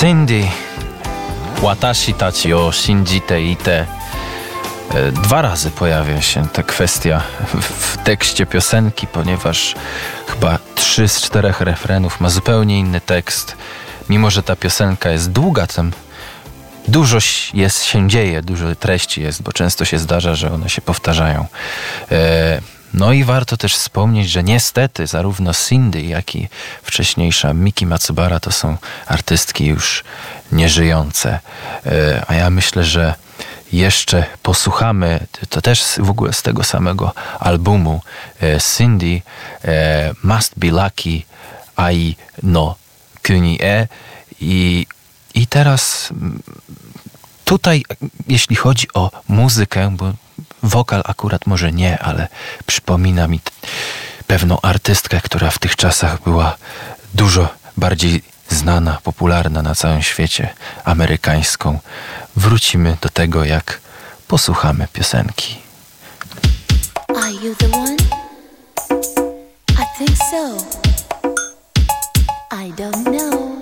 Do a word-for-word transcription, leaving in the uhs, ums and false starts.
Cindy, Watashi tachi o shinjite ite. Dwa razy pojawia się ta kwestia w tekście piosenki, ponieważ chyba trzy z czterech refrenów ma zupełnie inny tekst. Mimo że ta piosenka jest długa, tam dużo jest, się dzieje, dużo treści jest, bo często się zdarza, że one się powtarzają. No i warto też wspomnieć, że niestety zarówno Cindy, jak i wcześniejsza Miki Matsubara to są artystki już nieżyjące. A ja myślę, że jeszcze posłuchamy, to też w ogóle z tego samego albumu, Cindy, Must Be Lucky Ai no Kuni e. I, I teraz tutaj, jeśli chodzi o muzykę, bo wokal akurat może nie, ale przypomina mi t- pewną artystkę, która w tych czasach była dużo bardziej znana, popularna na całym świecie, amerykańską. Wrócimy do tego, jak posłuchamy piosenki. Are you the one? I think so. I don't know.